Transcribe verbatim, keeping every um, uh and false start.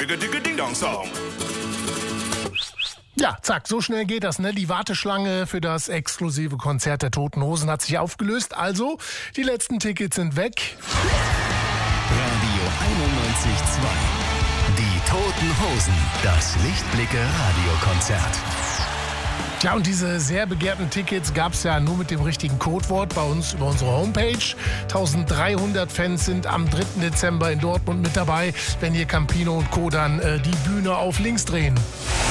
Digga-digga-ding-dong-Song. Ja, zack, so schnell geht das, ne? Die Warteschlange für das exklusive Konzert der Toten Hosen hat sich aufgelöst. Also, die letzten Tickets sind weg. Radio einundneunzig Komma zwei. Die Toten Hosen. Das Lichtblicke-Radiokonzert. Tja, und diese sehr begehrten Tickets gab es ja nur mit dem richtigen Codewort bei uns über unsere Homepage. dreizehnhundert Fans sind am dritten Dezember in Dortmund mit dabei, wenn hier Campino und Co. dann äh, die Bühne auf links drehen.